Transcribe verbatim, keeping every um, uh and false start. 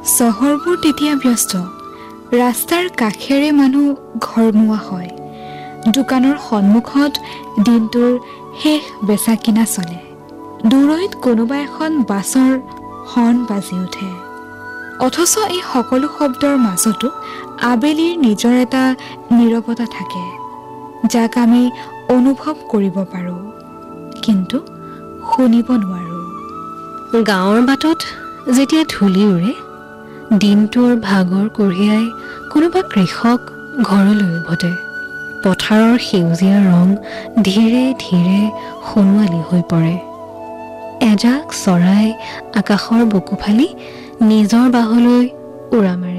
চহৰবোৰ তেতিয়া ব্যস্ত। ৰাস্তাৰ কাষেৰে মানুহ ঘৰমুৱা হয়। দোকানৰ সন্মুখত দিনটোৰ শেষ বেচা কিনা চলে। দূৰৈত কোনোবা এখন বাছৰ হৰ্ণ বাজি উঠে। অথচ এই সকলো শব্দৰ মাজতো আবেলিৰ নিজৰ এটা নীৰৱতা থাকে, যাক আমি অনুভৱ কৰিব পাৰোঁ, কিন্তু শুনিব নোৱাৰোঁ। গাঁৱৰ বাটত যেতিয়া ধূলি উৰে, দিনটোৰ ভাগৰ কঢ়িয়াই কোনোবা কৃষক ঘৰলৈ উভতে। পথাৰৰ সেউজীয়া ৰং ধীৰে ধীৰে সোণোৱালী হৈ পৰে। এজাক চৰাই আকাশৰ বুকু ফালি নিজৰ বাহলৈ উৰা মাৰে।